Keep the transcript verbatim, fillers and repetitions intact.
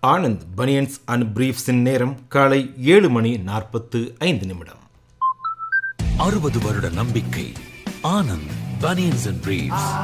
Anand banians and பிரீஃப்ஸின் நேரம் காலை ஏழு மணி நாற்பத்து ஐந்து நிமிடம். அறுபது வருட நம்பிக்கை. Anand banians and briefs.